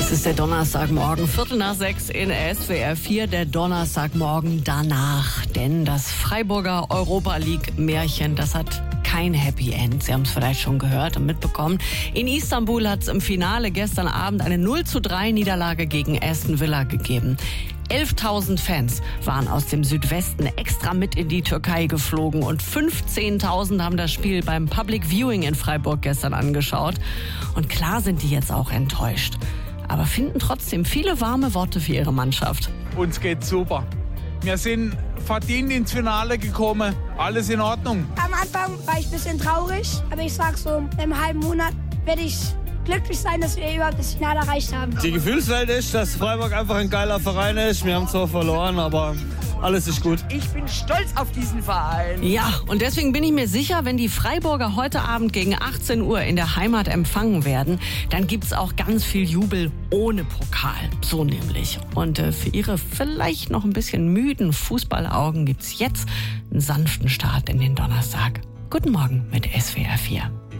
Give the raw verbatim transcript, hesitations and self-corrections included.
Es ist der Donnerstagmorgen, Viertel nach sechs in S W R vier, der Donnerstagmorgen danach. Denn das Freiburger Europa League Märchen, das hat kein Happy End. Sie haben es vielleicht schon gehört und mitbekommen. In Istanbul hat es im Finale gestern Abend eine null zu drei Niederlage gegen Aston Villa gegeben. elftausend Fans waren aus dem Südwesten extra mit in die Türkei geflogen und fünfzehntausend haben das Spiel beim Public Viewing in Freiburg gestern angeschaut. Und klar sind die jetzt auch enttäuscht, aber finden trotzdem viele warme Worte für ihre Mannschaft. Uns geht's super. Wir sind verdient ins Finale gekommen. Alles in Ordnung. Am Anfang war ich ein bisschen traurig, aber ich sag so, in einem halben Monat werde ich glücklich sein, dass wir überhaupt das Finale erreicht haben. Die Gefühlswelt ist, dass Freiburg einfach ein geiler Verein ist. Wir haben zwar verloren, aber alles ist gut. Ich bin stolz auf diesen Verein. Ja, und deswegen bin ich mir sicher, wenn die Freiburger heute Abend gegen achtzehn Uhr in der Heimat empfangen werden, dann gibt's auch ganz viel Jubel ohne Pokal. So nämlich. Und äh, für ihre vielleicht noch ein bisschen müden Fußballaugen gibt's jetzt einen sanften Start in den Donnerstag. Guten Morgen mit S W R vier.